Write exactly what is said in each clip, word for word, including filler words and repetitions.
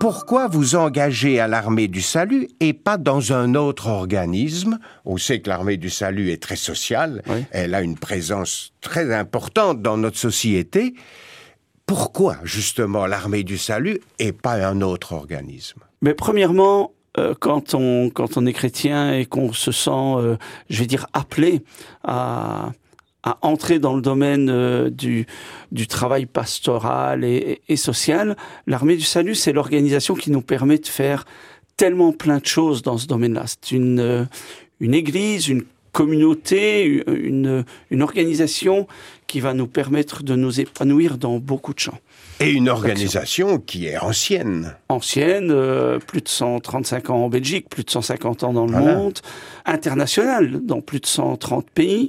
pourquoi vous engagez à l'Armée du Salut et pas dans un autre organisme? On sait que l'Armée du Salut est très sociale, oui. Elle a une présence très importante dans notre société. Pourquoi, justement, l'Armée du Salut et pas un autre organisme? Mais premièrement, euh, quand, on, quand on est chrétien et qu'on se sent, euh, je vais dire, appelé à... à entrer dans le domaine euh, du, du travail pastoral et, et social, l'Armée du Salut, c'est l'organisation qui nous permet de faire tellement plein de choses dans ce domaine-là. C'est une, euh, une église, une communauté, une, une organisation qui va nous permettre de nous épanouir dans beaucoup de champs. Et une organisation qui est ancienne. Ancienne, euh, plus de cent trente-cinq ans en Belgique, plus de cent cinquante ans dans le voilà. monde, internationale dans plus de cent trente pays.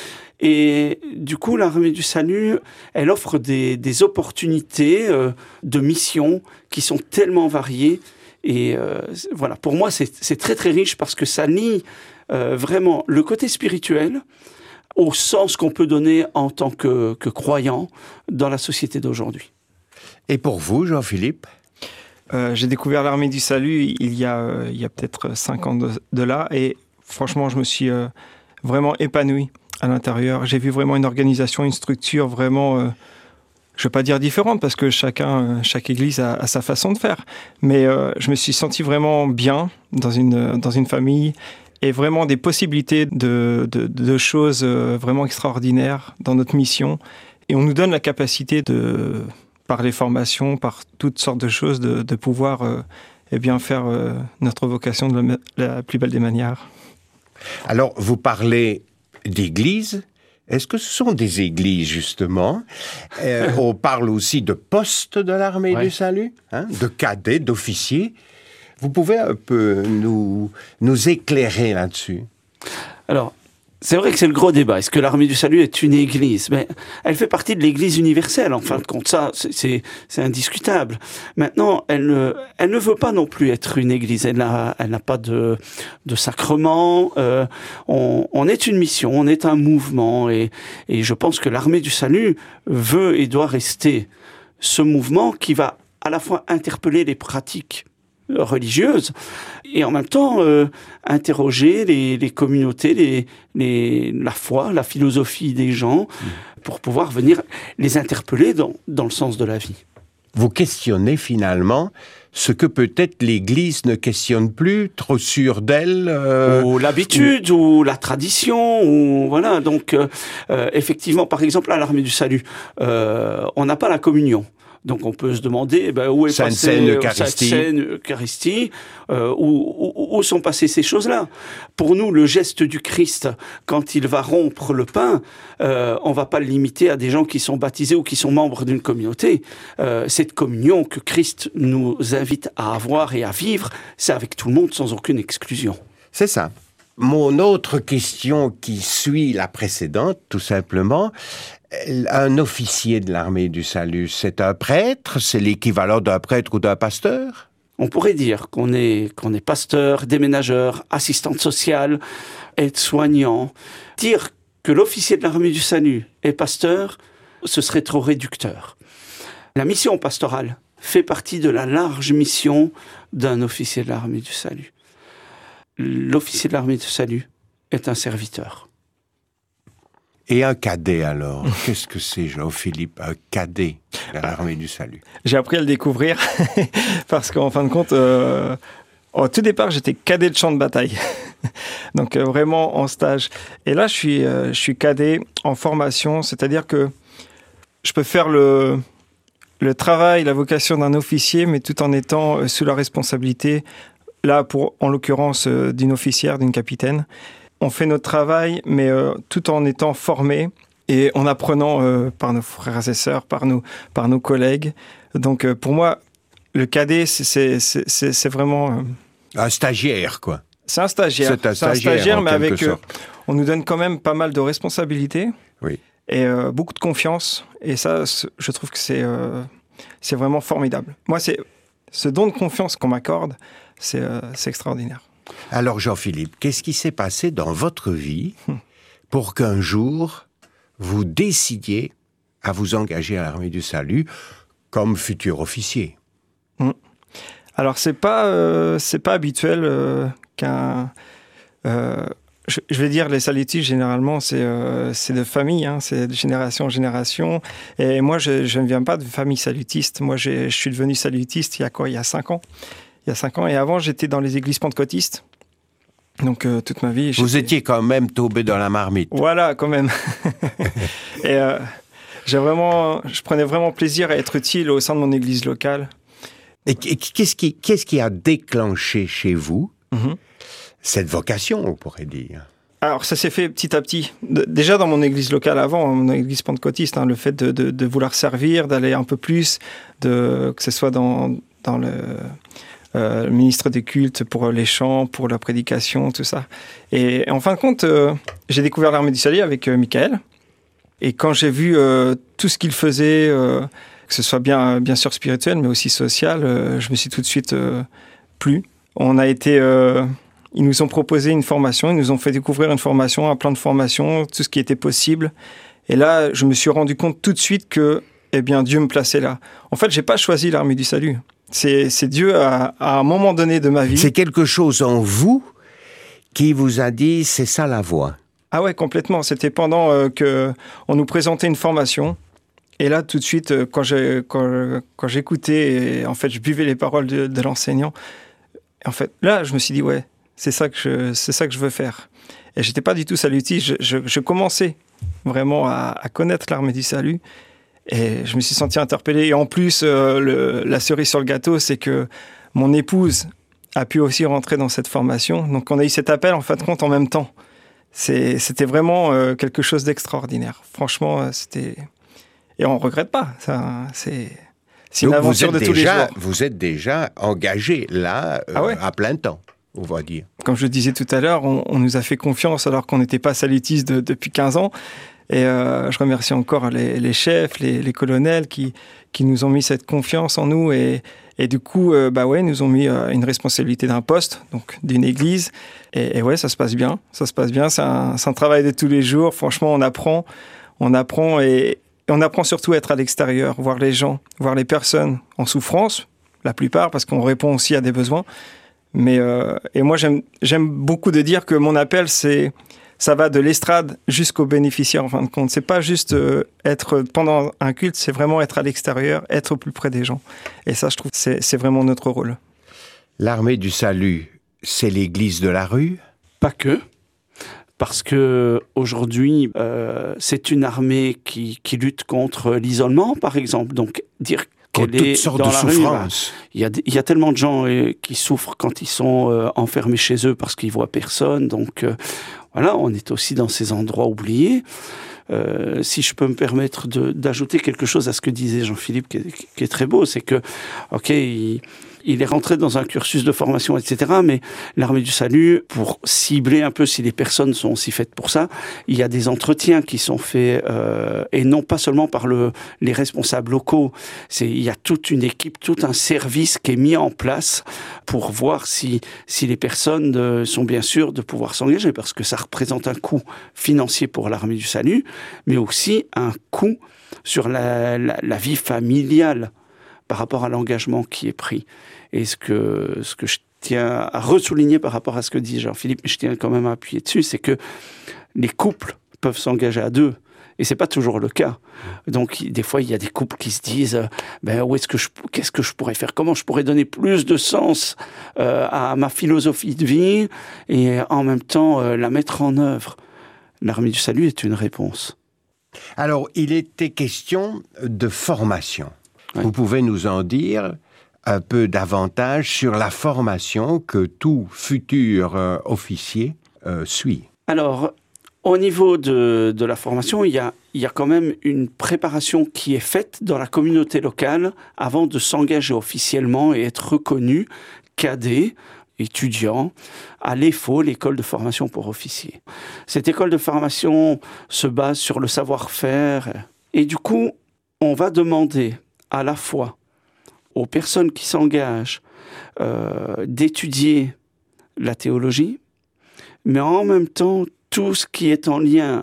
Et du coup, l'Armée du Salut, elle offre des, des opportunités euh, de mission qui sont tellement variées. Et euh, voilà, pour moi, c'est, c'est très très riche parce que ça lie euh, vraiment le côté spirituel au sens qu'on peut donner en tant que, que croyant dans la société d'aujourd'hui. Et pour vous, Jean-Philippe ? euh, J'ai découvert l'Armée du Salut il y a, euh, il y a peut-être cinq ans de, de là. Et franchement, je me suis euh, vraiment épanoui à l'intérieur. J'ai vu vraiment une organisation, une structure vraiment, euh, je ne vais pas dire différente, parce que chacun, chaque église a, a sa façon de faire. Mais euh, je me suis senti vraiment bien dans une, dans une famille et vraiment des possibilités de, de, de choses vraiment extraordinaires dans notre mission. Et on nous donne la capacité de, par les formations, par toutes sortes de choses, de, de pouvoir euh, eh bien faire euh, notre vocation de la, la plus belle des manières. Alors, vous parlez d'églises. Est-ce que ce sont des églises, justement? euh, On parle aussi de postes de l'Armée ouais. du Salut, hein, de cadets, d'officiers. Vous pouvez un peu nous, nous éclairer là-dessus? Alors, c'est vrai que c'est le gros débat. Est-ce que l'Armée du Salut est une église? Mais elle fait partie de l'Église universelle. En fin de compte, ça, c'est, c'est, c'est indiscutable. Maintenant, elle ne, elle ne veut pas non plus être une église. Elle n'a, elle n'a pas de, de sacrement. Euh, on, on est une mission, on est un mouvement. Et, et je pense que l'Armée du Salut veut et doit rester ce mouvement qui va à la fois interpeller les pratiques religieuses et en même temps euh, interroger les, les communautés, les, les, la foi, la philosophie des gens mmh. pour pouvoir venir les interpeller dans, dans le sens de la vie. Vous questionnez finalement ce que peut-être l'Église ne questionne plus, trop sûre d'elle euh, ou l'habitude, ou... ou la tradition, ou voilà. Donc euh, euh, effectivement, par exemple, à l'Armée du Salut, euh, on n'a pas la communion. Donc on peut se demander eh ben, où est Sainte passée Eucharistie, Sainte Eucharistie euh, où, où, où sont passées ces choses-là. Pour nous, le geste du Christ, quand il va rompre le pain, euh, on va pas le limiter à des gens qui sont baptisés ou qui sont membres d'une communauté. Euh, cette communion que Christ nous invite à avoir et à vivre, c'est avec tout le monde sans aucune exclusion. C'est ça. Mon autre question qui suit la précédente, tout simplement, un officier de l'Armée du Salut, c'est un prêtre? C'est l'équivalent d'un prêtre ou d'un pasteur? On pourrait dire qu'on est, qu'on est pasteur, déménageur, assistante sociale, aide-soignant. Dire que l'officier de l'Armée du Salut est pasteur, ce serait trop réducteur. La mission pastorale fait partie de la large mission d'un officier de l'Armée du Salut. L'officier de l'Armée du Salut est un serviteur. Et un cadet, alors? Qu'est-ce que c'est, Jean-Philippe, un cadet de l'Armée du Salut? J'ai appris à le découvrir parce qu'en fin de compte, euh, au tout départ, j'étais cadet de champ de bataille. Donc euh, vraiment en stage. Et là, je suis, euh, je suis cadet en formation, c'est-à-dire que je peux faire le, le travail, la vocation d'un officier, mais tout en étant euh, sous la responsabilité, là, pour, en l'occurrence, euh, d'une officière, d'une capitaine. On fait notre travail, mais euh, tout en étant formé et en apprenant euh, par nos frères et sœurs, par nos, par nos collègues. Donc, euh, pour moi, le cadet, c'est, c'est, c'est, c'est vraiment... Euh... Un stagiaire, quoi. C'est un stagiaire. C'est un stagiaire, c'est un stagiaire mais avec... Euh, on nous donne quand même pas mal de responsabilités. Oui. Et euh, beaucoup de confiance. Et ça, je trouve que c'est, euh, c'est vraiment formidable. Moi, c'est ce don de confiance qu'on m'accorde, c'est, euh, c'est extraordinaire. Alors Jean-Philippe, qu'est-ce qui s'est passé dans votre vie pour qu'un jour, vous décidiez à vous engager à l'Armée du Salut comme futur officier? mmh. Alors, c'est pas, euh, c'est pas habituel euh, qu'un... Euh, je, je vais dire, les salutistes, généralement, c'est, euh, c'est de famille, hein, c'est de génération en génération. Et moi, je, je ne viens pas de famille salutiste. Moi, j'ai, je suis devenu salutiste il y a quoi? Il y a cinq ans. Il y a cinq ans. Et avant, j'étais dans les églises pentecôtistes. Donc, euh, toute ma vie... Vous étiez quand même tombé dans la marmite. Voilà, quand même. Et euh, j'ai vraiment, je prenais vraiment plaisir à être utile au sein de mon église locale. Et qu'est-ce qui, qu'est-ce qui a déclenché chez vous mm-hmm. cette vocation, on pourrait dire? Alors, ça s'est fait petit à petit. De, déjà dans mon église locale avant, mon église pentecôtiste, hein, le fait de, de, de vouloir servir, d'aller un peu plus, de, que ce soit dans, dans le... Euh, le ministre des cultes, pour les chants, pour la prédication, tout ça. Et, et en fin de compte, euh, j'ai découvert l'Armée du Salut avec euh, Michael. Et quand j'ai vu euh, tout ce qu'il faisait, euh, que ce soit bien, bien sûr spirituel, mais aussi social, euh, je me suis tout de suite euh, plu. On a été... Euh, ils nous ont proposé une formation, ils nous ont fait découvrir une formation, un plan de formation, tout ce qui était possible. Et là, je me suis rendu compte tout de suite que, eh bien, Dieu me plaçait là. En fait, j'ai pas choisi l'Armée du Salut. C'est, c'est Dieu, à, à un moment donné de ma vie. C'est quelque chose en vous qui vous a dit, c'est ça la voie. Ah ouais, complètement. C'était pendant euh, qu'on nous présentait une formation. Et là, tout de suite, euh, quand, j'ai, quand, quand j'écoutais, et, en fait, je buvais les paroles de, de l'enseignant, en fait, là, je me suis dit, ouais, c'est ça que je, c'est ça que je veux faire. Et j'étais pas du tout salutiste. Je, je, je commençais vraiment à, à connaître l'Armée du Salut. Et je me suis senti interpellé. Et en plus, euh, le, la cerise sur le gâteau, c'est que mon épouse a pu aussi rentrer dans cette formation. Donc, on a eu cet appel, en fin de compte, en même temps. C'est, c'était vraiment euh, quelque chose d'extraordinaire. Franchement, euh, c'était... Et on ne regrette pas. Ça, c'est c'est une Donc aventure de déjà, tous les jours. Vous êtes déjà engagé, là, euh, ah ouais. à plein temps, on va dire. Comme je le disais tout à l'heure, on, on nous a fait confiance alors qu'on n'était pas salutistes de, depuis quinze ans. Et euh, je remercie encore les, les chefs, les, les colonels qui, qui nous ont mis cette confiance en nous. Et, et du coup, euh, bah ouais, nous ont mis euh, une responsabilité d'un poste, donc d'une église. Et, et ouais, ça se passe bien. Ça se passe bien. C'est un, c'est un travail de tous les jours. Franchement, on apprend. On apprend et, et on apprend surtout à être à l'extérieur, voir les gens, voir les personnes en souffrance, la plupart, parce qu'on répond aussi à des besoins. Mais, euh, et moi, j'aime, j'aime beaucoup de dire que mon appel, c'est... Ça va de l'estrade jusqu'aux bénéficiaires, en fin de compte. C'est pas juste euh, être pendant un culte, c'est vraiment être à l'extérieur, être au plus près des gens. Et ça, je trouve que c'est, c'est vraiment notre rôle. L'Armée du Salut, c'est l'église de la rue? Pas que. Parce que aujourd'hui, euh, c'est une armée qui, qui lutte contre l'isolement, par exemple. Donc, dire qu'elle est sortes dans de la souffrances. Rue, il y a, il y a tellement de gens euh, qui souffrent quand ils sont euh, enfermés chez eux parce qu'ils voient personne. Donc, euh, voilà, on est aussi dans ces endroits oubliés. Euh, si je peux me permettre de, d'ajouter quelque chose à ce que disait Jean-Philippe, qui est, qui est très beau, c'est que, ok, il, il est rentré dans un cursus de formation, et cetera, mais l'Armée du Salut, pour cibler un peu si les personnes sont aussi faites pour ça, il y a des entretiens qui sont faits, euh, et non pas seulement par le, les responsables locaux. C'est, il y a toute une équipe, tout un service qui est mis en place pour voir si, si les personnes euh, sont bien sûres de pouvoir s'engager, parce que ça représente un coût financier pour l'Armée du Salut, mais aussi un coût sur la, la, la vie familiale par rapport à l'engagement qui est pris. Et ce que, ce que je tiens à ressouligner par rapport à ce que dit Jean-Philippe, mais je tiens quand même à appuyer dessus, c'est que les couples peuvent s'engager à deux. Et c'est pas toujours le cas. Donc, des fois, il y a des couples qui se disent, ben, où est-ce que je, qu'est-ce que je pourrais faire? Comment je pourrais donner plus de sens euh, à ma philosophie de vie et en même temps euh, la mettre en œuvre? L'Armée du Salut est une réponse. Alors, il était question de formation. Oui. Vous pouvez nous en dire un peu davantage sur la formation que tout futur euh, officier euh, suit? Alors, au niveau de, de la formation, il y a, il y a quand même une préparation qui est faite dans la communauté locale avant de s'engager officiellement et être reconnu cadet, étudiant à l'E F O, l'école de formation pour officiers. Cette école de formation se base sur le savoir-faire et du coup, on va demander à la fois aux personnes qui s'engagent euh, d'étudier la théologie, mais en même temps tout ce qui est en lien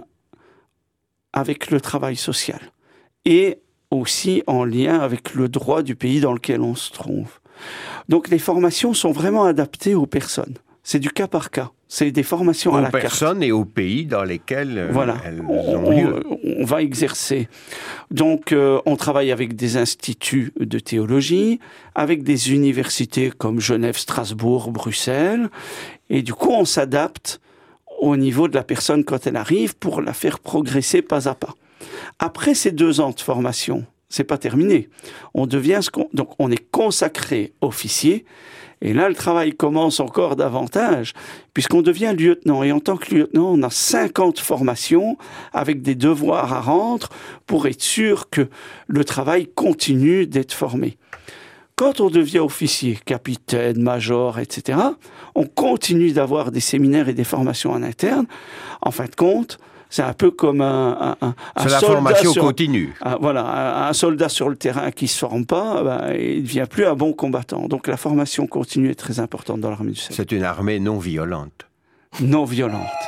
avec le travail social et aussi en lien avec le droit du pays dans lequel on se trouve. Donc les formations sont vraiment adaptées aux personnes. C'est du cas par cas. C'est des formations aux à la carte. Aux personnes et aux pays dans lesquels euh, voilà. elles on, ont lieu. On, on va exercer. Donc, euh, on travaille avec des instituts de théologie, avec des universités comme Genève, Strasbourg, Bruxelles. Et du coup, on s'adapte au niveau de la personne quand elle arrive pour la faire progresser pas à pas. Après ces deux ans de formation, c'est pas terminé. On devient ce qu'on, donc on est consacré officier. Et là, le travail commence encore davantage, puisqu'on devient lieutenant. Et en tant que lieutenant, on a cinquante formations avec des devoirs à rendre pour être sûr que le travail continue d'être formé. Quand on devient officier, capitaine, major, et cetera, on continue d'avoir des séminaires et des formations en interne. En fin de compte, c'est un peu comme un, un, un c'est la soldat formation sur, continue. Un, voilà, un, un soldat sur le terrain qui se forme pas, ben, il ne devient plus un bon combattant. Donc la formation continue est très importante dans l'armée du salut. C'est une armée non violente. Non violente.